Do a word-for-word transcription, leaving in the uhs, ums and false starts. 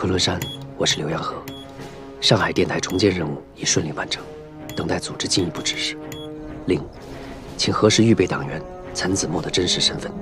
昆仑山，我是刘洋河。上海电台重建任务已顺利完成，等待组织进一步指示。另，请核实预备党员岑子墨的真实身份。